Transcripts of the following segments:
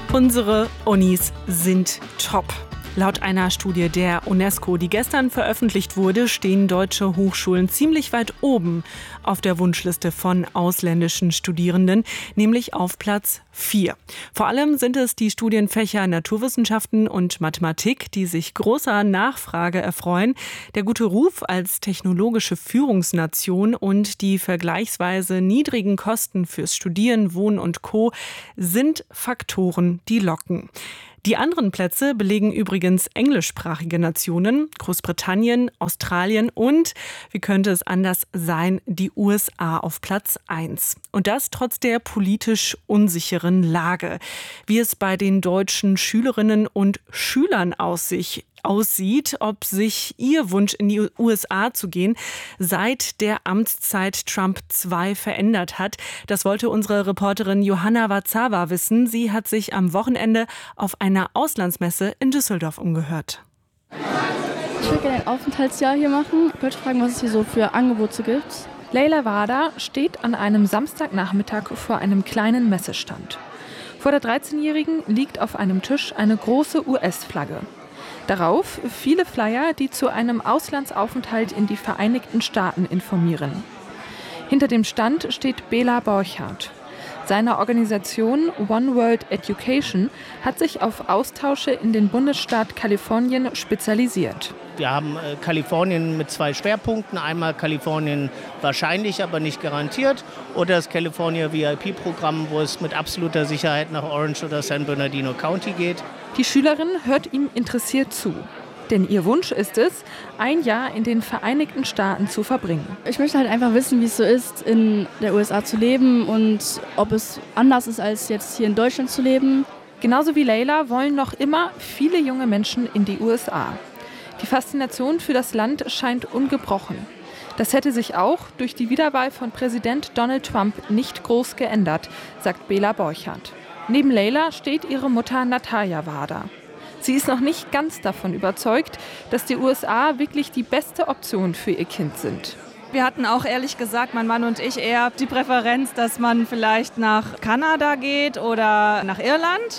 Unsere Unis sind top. Laut einer Studie der UNESCO, die gestern veröffentlicht wurde, stehen deutsche Hochschulen ziemlich weit oben auf der Wunschliste von ausländischen Studierenden, nämlich auf Platz 4. Vor allem sind es die Studienfächer Naturwissenschaften und Mathematik, die sich großer Nachfrage erfreuen. Der gute Ruf als technologische Führungsnation und die vergleichsweise niedrigen Kosten fürs Studieren, Wohnen und Co. sind Faktoren, die locken. Die anderen Plätze belegen übrigens englischsprachige Nationen, Großbritannien, Australien und, wie könnte es anders sein, die USA auf Platz 1. Und das trotz der politisch unsicheren Lage. Wie es bei den deutschen Schülerinnen und Schülern aussieht, ob sich ihr Wunsch in die USA zu gehen seit der Amtszeit Trump 2 verändert hat. Das wollte unsere Reporterin Johanna Wazawa wissen. Sie hat sich am Wochenende auf einer Auslandsmesse in Düsseldorf umgehört. Ich würde gerne ein Aufenthaltsjahr hier machen. Ich wollte fragen, was es hier so für Angebote gibt. Leila Wada steht an einem Samstagnachmittag vor einem kleinen Messestand. Vor der 13-Jährigen liegt auf einem Tisch eine große US-Flagge. Darauf viele Flyer, die zu einem Auslandsaufenthalt in die Vereinigten Staaten informieren. Hinter dem Stand steht Bela Borchardt. Seine Organisation One World Education hat sich auf Austausche in den Bundesstaat Kalifornien spezialisiert. Wir haben Kalifornien mit 2 Schwerpunkten. Einmal Kalifornien wahrscheinlich, aber nicht garantiert. Oder das California VIP-Programm, wo es mit absoluter Sicherheit nach Orange oder San Bernardino County geht. Die Schülerin hört ihm interessiert zu. Denn ihr Wunsch ist es, ein Jahr in den Vereinigten Staaten zu verbringen. Ich möchte halt einfach wissen, wie es so ist, in der USA zu leben und ob es anders ist, als jetzt hier in Deutschland zu leben. Genauso wie Leila wollen noch immer viele junge Menschen in die USA. Die Faszination für das Land scheint ungebrochen. Das hätte sich auch durch die Wiederwahl von Präsident Donald Trump nicht groß geändert, sagt Bela Borchardt. Neben Leila steht ihre Mutter Natalia Wada. Sie ist noch nicht ganz davon überzeugt, dass die USA wirklich die beste Option für ihr Kind sind. Wir hatten auch ehrlich gesagt, mein Mann und ich, eher die Präferenz, dass man vielleicht nach Kanada geht oder nach Irland.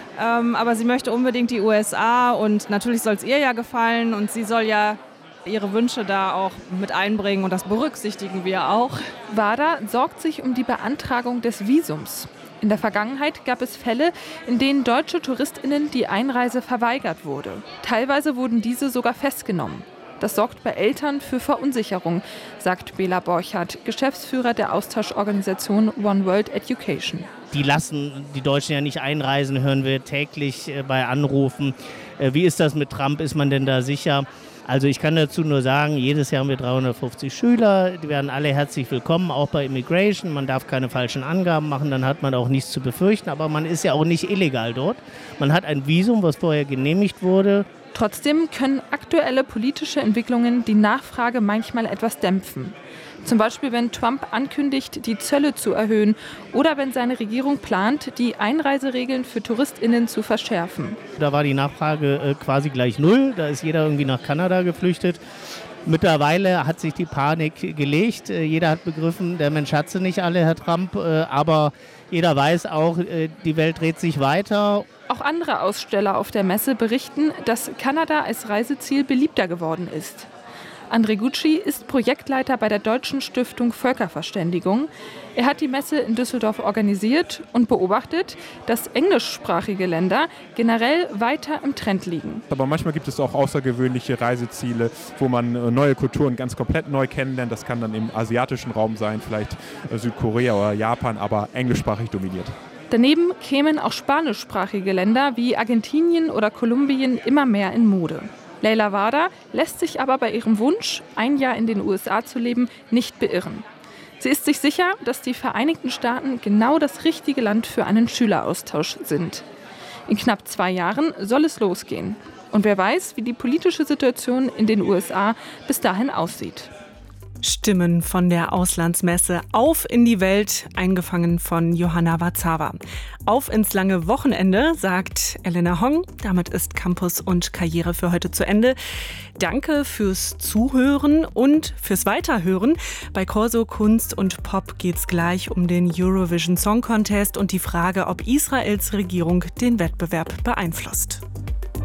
Aber sie möchte unbedingt die USA und natürlich soll es ihr ja gefallen und sie soll ja ihre Wünsche da auch mit einbringen und das berücksichtigen wir auch. Wada sorgt sich um die Beantragung des Visums. In der Vergangenheit gab es Fälle, in denen deutsche TouristInnen die Einreise verweigert wurde. Teilweise wurden diese sogar festgenommen. Das sorgt bei Eltern für Verunsicherung, sagt Bela Borchardt, Geschäftsführer der Austauschorganisation One World Education. Die lassen die Deutschen ja nicht einreisen, hören wir täglich bei Anrufen. Wie ist das mit Trump? Ist man denn da sicher? Also ich kann dazu nur sagen, jedes Jahr haben wir 350 Schüler, die werden alle herzlich willkommen, auch bei Immigration. Man darf keine falschen Angaben machen, dann hat man auch nichts zu befürchten. Aber man ist ja auch nicht illegal dort. Man hat ein Visum, was vorher genehmigt wurde. Trotzdem können aktuelle politische Entwicklungen die Nachfrage manchmal etwas dämpfen. Zum Beispiel, wenn Trump ankündigt, die Zölle zu erhöhen oder wenn seine Regierung plant, die Einreiseregeln für TouristInnen zu verschärfen. Da war die Nachfrage quasi gleich null. Da ist jeder irgendwie nach Kanada geflüchtet. Mittlerweile hat sich die Panik gelegt. Jeder hat begriffen, der Mensch hat sie nicht alle, Herr Trump. Aber jeder weiß auch, die Welt dreht sich weiter. Auch andere Aussteller auf der Messe berichten, dass Kanada als Reiseziel beliebter geworden ist. André Gucci ist Projektleiter bei der Deutschen Stiftung Völkerverständigung. Er hat die Messe in Düsseldorf organisiert und beobachtet, dass englischsprachige Länder generell weiter im Trend liegen. Aber manchmal gibt es auch außergewöhnliche Reiseziele, wo man neue Kulturen ganz komplett neu kennenlernt. Das kann dann im asiatischen Raum sein, vielleicht Südkorea oder Japan, aber englischsprachig dominiert. Daneben kämen auch spanischsprachige Länder wie Argentinien oder Kolumbien immer mehr in Mode. Leila Wada lässt sich aber bei ihrem Wunsch, ein Jahr in den USA zu leben, nicht beirren. Sie ist sich sicher, dass die Vereinigten Staaten genau das richtige Land für einen Schüleraustausch sind. In knapp 2 Jahren soll es losgehen. Und wer weiß, wie die politische Situation in den USA bis dahin aussieht. Stimmen von der Auslandsmesse Auf in die Welt, eingefangen von Johanna Warzava. Auf ins lange Wochenende, sagt Elena Hong. Damit ist Campus und Karriere für heute zu Ende. Danke fürs Zuhören und fürs Weiterhören. Bei Corso Kunst und Pop geht's gleich um den Eurovision Song Contest und die Frage, ob Israels Regierung den Wettbewerb beeinflusst.